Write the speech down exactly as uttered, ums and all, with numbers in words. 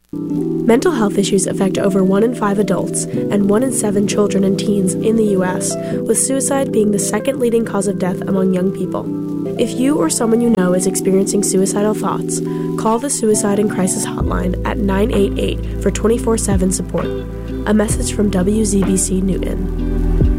Mental health issues affect over one in five adults and one in seven children and teens in the U S, with suicide being the second leading cause of death among young people. If you or someone you know is experiencing suicidal thoughts, call the Suicide and Crisis Hotline at nine eight eight for twenty-four seven support. A message from W Z B C Newton.